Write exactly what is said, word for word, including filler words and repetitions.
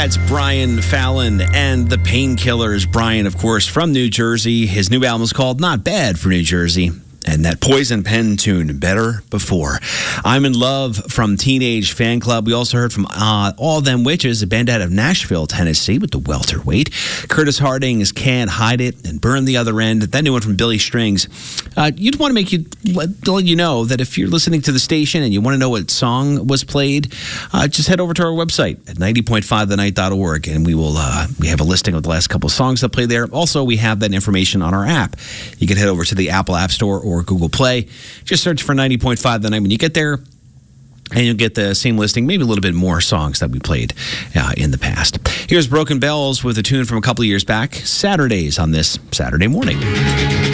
That's Brian Fallon and the Painkillers. Brian, of course, from New Jersey. His new album is called Not Bad for New Jersey. And that Poison Pen tune, Better Before. I'm in Love from Teenage Fan Club. We also heard from uh, All Them Witches, a band out of Nashville, Tennessee, with the welterweight. Curtis Harding's Can't Hide It and Burn the Other End. That new one from Billy Strings. Uh, you'd want to make you let, let you know that if you're listening to the station and you want to know what song was played, uh, just head over to our website at ninety point five the night dot org, and we will uh, we have a listing of the last couple of songs that play there. Also, we have that information on our app. You can head over to the Apple App Store or Google Play. Just search for ninety point five The Night when you get there, and you'll get the same listing, maybe a little bit more songs that we played uh, in the past. Here's Broken Bells with a tune from a couple of years back, Saturdays on this Saturday morning.